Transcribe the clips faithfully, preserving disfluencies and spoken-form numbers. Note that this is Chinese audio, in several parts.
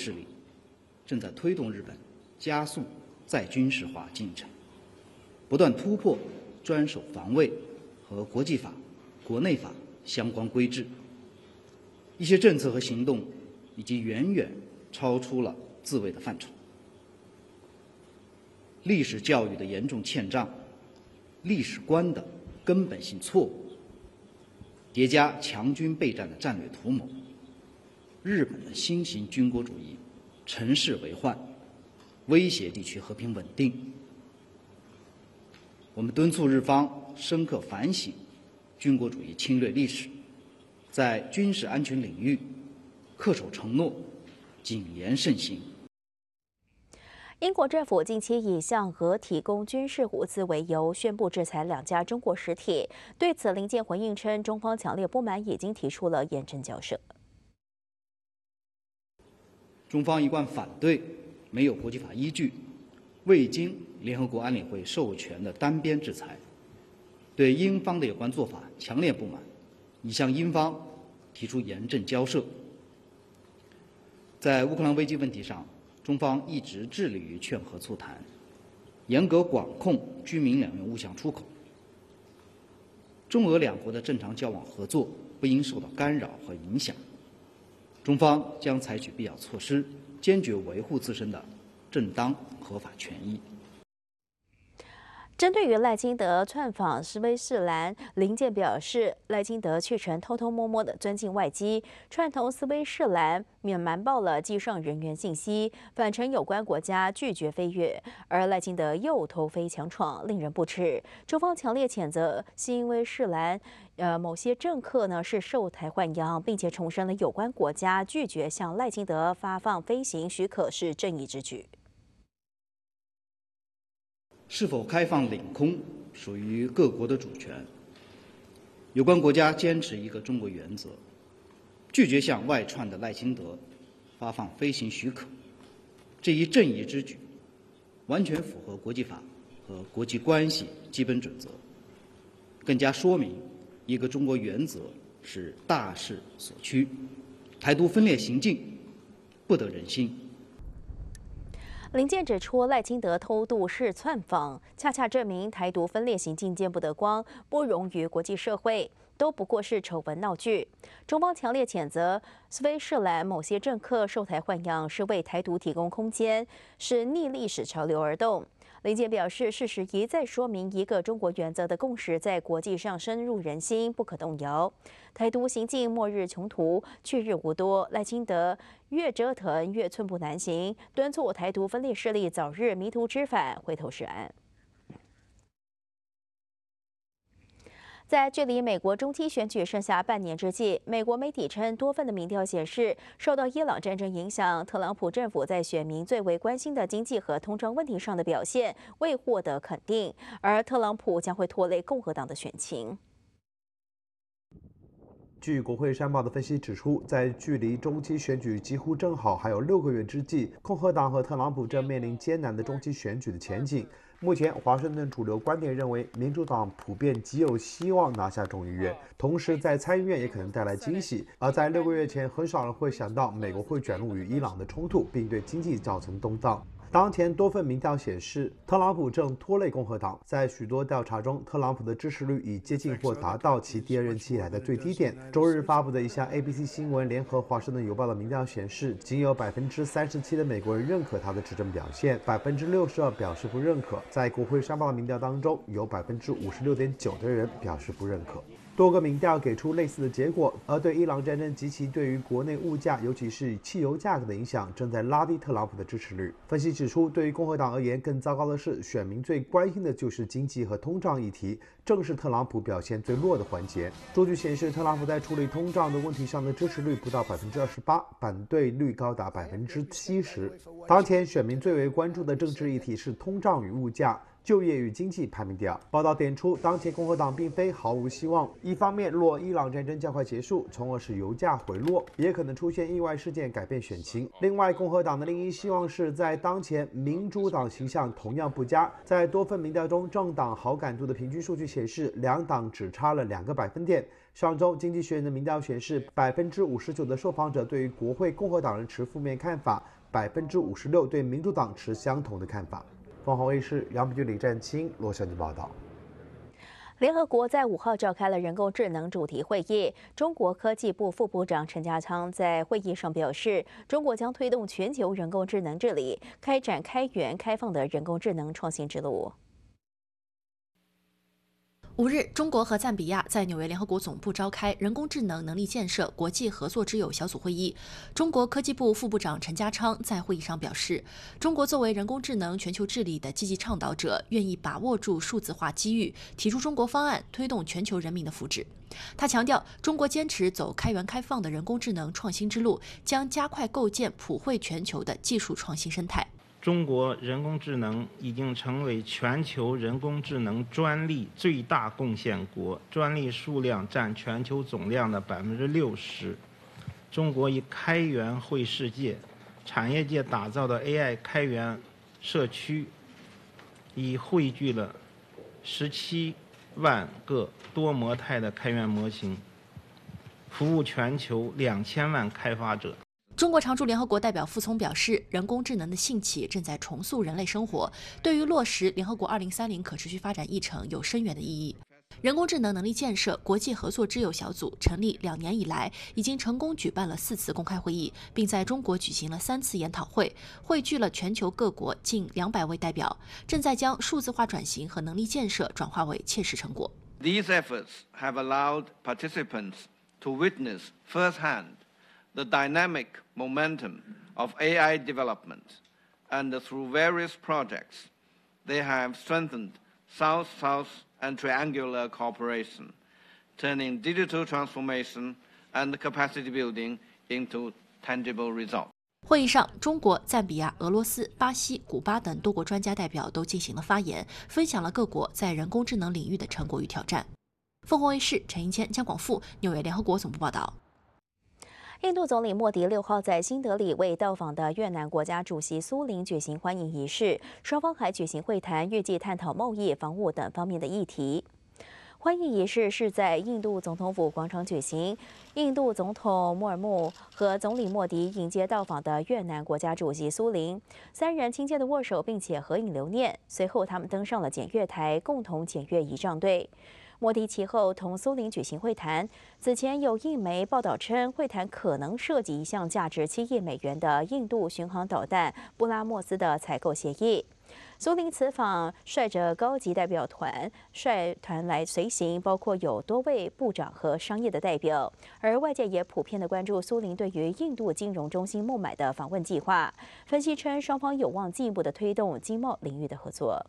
势力正在推动日本加速再军事化进程，不断突破专守防卫和国际法、国内法相关规制。一些政策和行动已经远远超出了自卫的范畴。历史教育的严重欠账，历史观的根本性错误，叠加强军备战的战略图谋，日本的新型军国主义乘势为患，威胁地区和平稳定。我们敦促日方深刻反省军国主义侵略历史，在军事安全领域恪守承诺，谨言慎行。 英国政府近期以向俄提供军事物资为由，宣布制裁两家中国实体。对此，林健回应称，中方强烈不满，已经提出了严正交涉。 中方一贯反对没有国际法依据、未经联合国安理会授权的单边制裁，对英方的有关做法强烈不满，已向英方提出严正交涉。在乌克兰危机问题上，中方一直致力于劝和促谈，严格管控居民两用物项出口。中俄两国的正常交往合作不应受到干扰和影响。中方将采取必要措施，坚决维护自身的正当合法权益。 针对于赖清德窜访斯威士兰，林健表示，赖清德去程偷偷摸摸的钻进外机，串通斯威士兰免瞒报了机上人员信息，反称有关国家拒绝飞越，而赖清德又偷飞强闯，令人不齿。中方强烈谴责新威士兰呃某些政客呢是受台豢养，并且重申了有关国家拒绝向赖清德发放飞行许可是正义之举。 是否开放领空属于各国的主权。有关国家坚持一个中国原则，拒绝向外窜的赖清德发放飞行许可，这一正义之举完全符合国际法和国际关系基本准则，更加说明一个中国原则是大势所趋，台独分裂行径不得人心。 林健指出，赖清德偷渡式窜访，恰恰证明台独分裂行径见不得光，不容于国际社会，都不过是丑闻闹剧。中方强烈谴责斯威士兰某些政客受台豢养，是为台独提供空间，是逆历史潮流而动。林健表示，事实一再说明，一个中国原则的共识在国际上深入人心，不可动摇。台独行径末日穷途，去日无多。赖清德越折腾越寸步难行，敦促台独分裂势力早日迷途知返，回头是岸。在距离美国中期选举剩下半年之际，美国媒体称，多份的民调显示，受到伊朗战争影响，特朗普政府在选民最为关心的经济和通胀问题上的表现未获得肯定，而特朗普将会拖累共和党的选情。 据国会山报的分析指出，在距离中期选举几乎正好还有六个月之际，共和党和特朗普正面临艰难的中期选举的前景。目前，华盛顿主流观点认为，民主党普遍极有希望拿下众议院，同时在参议院也可能带来惊喜。而在六个月前，很少人会想到美国会卷入与伊朗的冲突，并对经济造成动荡。当前多份民调显示，特朗普正拖累共和党。在许多调查中，特朗普的支持率已接近或达到其第二任期以来的最低点。周日发布的一项 A B C 新闻联合华盛顿邮报的民调显示，仅有百分之三十七的美国人认可他的执政表现，百分之六十二表示不认可。在国会山报的民调当中，有百分之五十六点九的人表示不认可。多个民调给出类似的结果，而对伊朗战争及其对于国内物价，尤其是汽油价格的影响，正在拉低特朗普的支持率。分析指出，对于共和党而言，更糟糕的是，选民最关心的就是经济和通胀议题，正是特朗普表现最弱的环节。数据显示，特朗普在处理通胀的问题上的支持率不到百分之二十八，反对率高达百分之七十。当前选民最为关注的政治议题是通胀与物价。就业与经济排名第二。报道点出，当前共和党并非毫无希望。一方面，若伊朗战争较快结束，从而使油价回落，也可能出现意外事件改变选情。另外，共和党的另一希望是在当前民主党形象同样不佳。在多份民调中，政党好感度的平均数据显示，两党只差了两个百分点。 上周，经济学人的民调显示，百分之五十九的受访者对于国会共和党人持负面看法，百分之五十六对民主党持相同的看法。凤凰卫视杨秉军、李占清罗小宁报道。 联合国在五号召开了人工智能主题会议，中国科技部副部长陈家昌在会议上表示，中国将推动全球人工智能治理，开展开源开放的人工智能创新之路。 五日，中国和赞比亚在纽约联合国总部召开人工智能能力建设国际合作之友小组会议。中国科技部副部长陈家昌在会议上表示，中国作为人工智能全球治理的积极倡导者，愿意把握住数字化机遇，提出中国方案，推动全球人民的福祉。他强调，中国坚持走开源开放的人工智能创新之路，将加快构建普惠全球的技术创新生态。 中国人工智能已经成为全球人工智能专利最大贡献国，专利数量占全球总量的百分之六十。中国以开源惠世界，产业界打造的 A I 开源社区，已汇聚了十七万个多模态的开源模型，服务全球两千万开发者。 中国常驻联合国代表傅聪表示，人工智能的兴起正在重塑人类生活，对于落实联合国二零三零可持续发展议程有深远的意义。人工智能能力建设国际合作之友小组成立两年以来，已经成功举办了四次公开会议，并在中国举行了三次研讨会，汇聚了全球各国近两百位代表，正在将数字化转型和能力建设转化为切实成果。 These efforts have allowed participants to witness firsthand the dynamic momentum of A I development, and through various projects, they have strengthened South-South and triangular cooperation, turning digital transformation and capacity building into tangible results. 会议上，中国、赞比亚、俄罗斯、巴西、古巴等多国专家代表都进行了发言，分享了各国在人工智能领域的成果与挑战。凤凰卫视陈英谦、江广富，纽约联合国总部报道。 印度总理莫迪六号在新德里为到访的越南国家主席苏林举行欢迎仪式，双方还举行会谈，预计探讨贸易、防务等方面的议题。欢迎仪式是在印度总统府广场举行，印度总统穆尔穆和总理莫迪迎接到访的越南国家主席苏林，三人亲切的握手，并且合影留念。随后，他们登上了检阅台，共同检阅仪仗队。 莫迪其后同苏林举行会谈。此前有印媒报道称，会谈可能涉及一项价值七亿美元的印度巡航导弹布拉莫斯的采购协议。苏林此访率着高级代表团率团来随行，包括有多位部长和商业的代表。而外界也普遍的关注苏林对于印度金融中心孟买的访问计划。分析称，双方有望进一步的推动经贸领域的合作。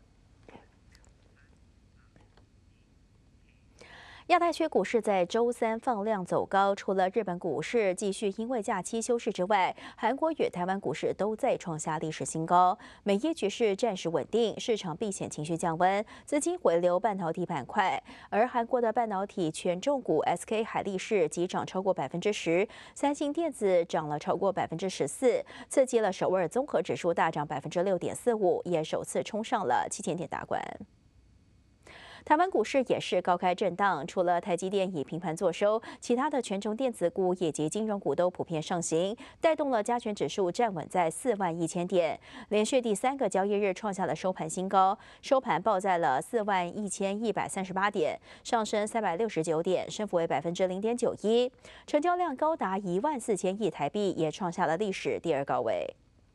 亚太区股市在周三放量走高，除了日本股市继续因为假期休市之外，韩国与台湾股市都再创下历史新高。美业局势暂时稳定，市场避险情绪降温，资金回流半导体板块。而韩国的半导体权重股 S K 海力士急涨超过百分之十，三星电子涨了超过百分之十四，刺激了首尔综合指数大涨百分之六点四五，也首次冲上了七千点大关。 台湾股市也是高开震荡，除了台积电以平盘作收，其他的权重电子股以及金融股都普遍上行，带动了加权指数站稳在四万一千点，连续第三个交易日创下了收盘新高，收盘报在了四万一千一百三十八点，上升三百六十九点，升幅为百分之零点九一，成交量高达一万四千亿台币，也创下了历史第二高位。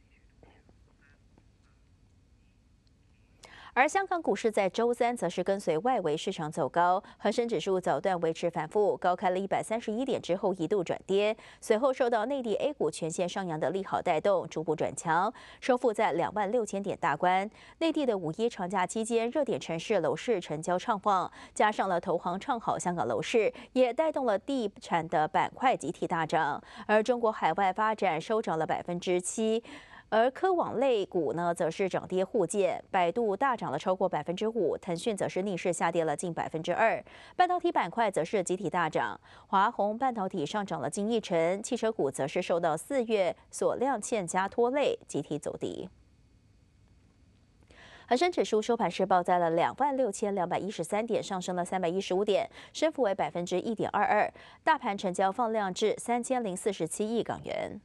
而香港股市在周三则是跟随外围市场走高，恒生指数早段维持反复，高开了一百三十一点之后一度转跌，随后受到内地 A 股全线上扬的利好带动，逐步转强，收复在两万六千点大关。内地的五一长假期间，热点城市楼市成交畅旺，加上了投行唱好香港楼市，也带动了地产的板块集体大涨。而中国海外发展收涨了百分之七。 而科网类股呢，则是涨跌互见，百度大涨了超过百分之五，腾讯则是逆势下跌了近百分之二。半导体板块则是集体大涨，华虹半导体上涨了近一成，汽车股则是受到四月锁量欠佳拖累，集体走低。 恒生指数收盘时报在了两万六千两百一十三点，上升了三百一十五点，升幅为百分之一点二二。大盘成交放量至三千零四十七亿港元。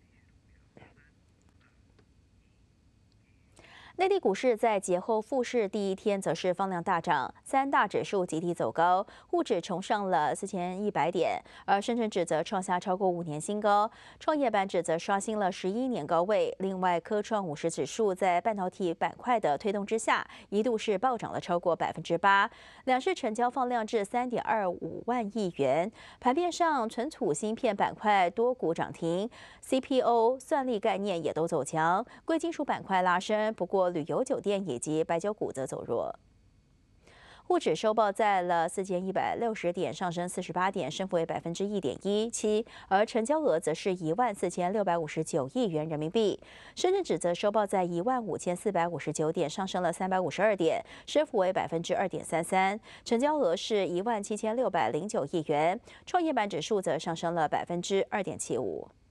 内地股市在节后复市第一天，则是放量大涨，三大指数集体走高，沪指冲上了四千一百点，而深成指则创下超过五年新高，创业板指则刷新了十一年高位。另外，科创五十指数在半导体板块的推动之下，一度是暴涨了超过百分之八，两市成交放量至三点二五万亿元。盘面上，存储芯片板块多股涨停 ，C P O、算力概念也都走强，贵金属板块拉升，不过旅游酒店以及白酒股则走弱。沪指收报在了四千一百六十点，上升四十八点，升幅为百分之一点一七，而成交额则是一万四千六百五十九亿元人民币。深圳指则收报在一万五千四百五十九点，上升了三百五十二点，升幅为百分之二点三三，成交额是一万七千六百零九亿元。创业板指数则上升了百分之二点七五。